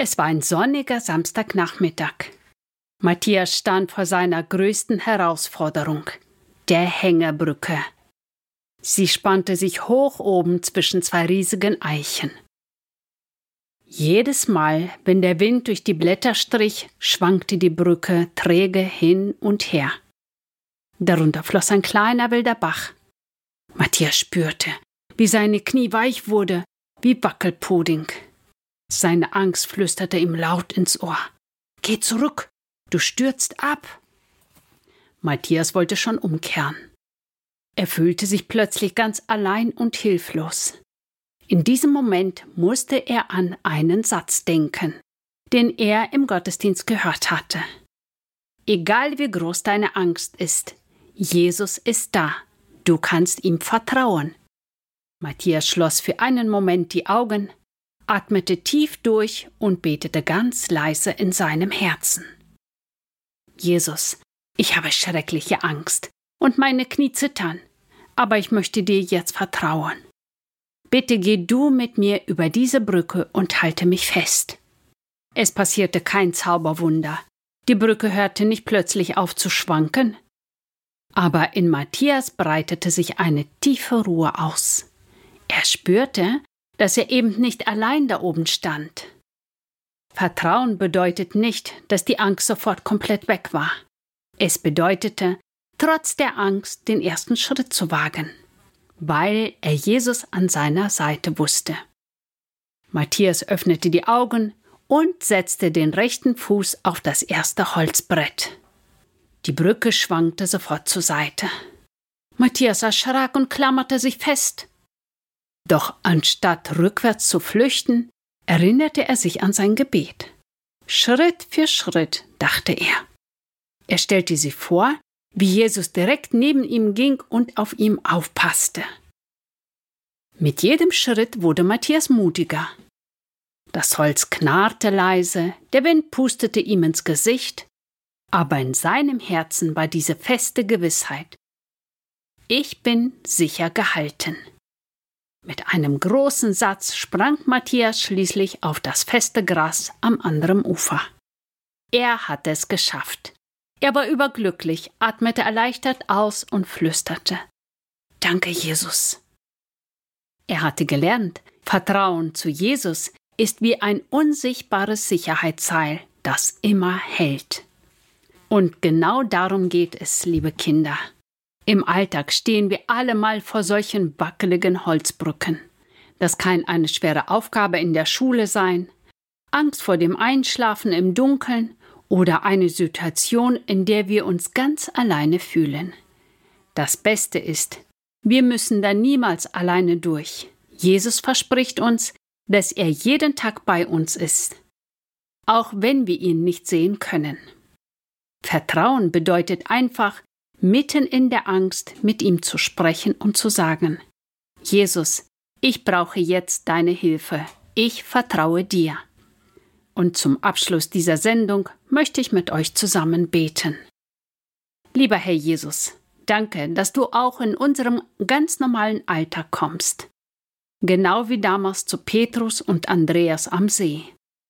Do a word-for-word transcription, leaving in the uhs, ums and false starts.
Es war ein sonniger Samstagnachmittag. Matthias stand vor seiner größten Herausforderung, der Hängebrücke. Sie spannte sich hoch oben zwischen zwei riesigen Eichen. Jedes Mal, wenn der Wind durch die Blätter strich, schwankte die Brücke träge hin und her. Darunter floss ein kleiner wilder Bach. Matthias spürte, wie seine Knie weich wurde, wie Wackelpudding. Seine Angst flüsterte ihm laut ins Ohr. »Geh zurück, du stürzt ab!« Matthias wollte schon umkehren. Er fühlte sich plötzlich ganz allein und hilflos. In diesem Moment musste er an einen Satz denken, den er im Gottesdienst gehört hatte. Egal wie groß deine Angst ist, Jesus ist da, du kannst ihm vertrauen. Matthias schloss für einen Moment die Augen, atmete tief durch und betete ganz leise in seinem Herzen. Jesus, ich habe schreckliche Angst und meine Knie zittern, aber ich möchte dir jetzt vertrauen. Bitte geh du mit mir über diese Brücke und halte mich fest. Es passierte kein Zauberwunder. Die Brücke hörte nicht plötzlich auf zu schwanken. Aber in Matthias breitete sich eine tiefe Ruhe aus. Er spürte, dass er eben nicht allein da oben stand. Vertrauen bedeutet nicht, dass die Angst sofort komplett weg war. Es bedeutete, trotz der Angst den ersten Schritt zu wagen, weil er Jesus an seiner Seite wusste. Matthias öffnete die Augen und setzte den rechten Fuß auf das erste Holzbrett. Die Brücke schwankte sofort zur Seite. Matthias erschrak und klammerte sich fest. Doch anstatt rückwärts zu flüchten, erinnerte er sich an sein Gebet. Schritt für Schritt, dachte er. Er stellte sich vor, wie Jesus direkt neben ihm ging und auf ihm aufpasste. Mit jedem Schritt wurde Matthias mutiger. Das Holz knarrte leise, der Wind pustete ihm ins Gesicht, aber in seinem Herzen war diese feste Gewissheit: Ich bin sicher gehalten. Mit einem großen Satz sprang Matthias schließlich auf das feste Gras am anderen Ufer. Er hatte es geschafft. Er war überglücklich, atmete erleichtert aus und flüsterte: Danke, Jesus. Er hatte gelernt, Vertrauen zu Jesus ist wie ein unsichtbares Sicherheitsseil, das immer hält. Und genau darum geht es, liebe Kinder. Im Alltag stehen wir alle mal vor solchen wackeligen Holzbrücken. Das kann eine schwere Aufgabe in der Schule sein, Angst vor dem Einschlafen im Dunkeln oder eine Situation, in der wir uns ganz alleine fühlen. Das Beste ist, wir müssen da niemals alleine durch. Jesus verspricht uns, dass er jeden Tag bei uns ist, auch wenn wir ihn nicht sehen können. Vertrauen bedeutet einfach, mitten in der Angst mit ihm zu sprechen und zu sagen: Jesus, ich brauche jetzt deine Hilfe. Ich vertraue dir. Und zum Abschluss dieser Sendung möchte ich mit euch zusammen beten. Lieber Herr Jesus, danke, dass du auch in unserem ganz normalen Alltag kommst. Genau wie damals zu Petrus und Andreas am See.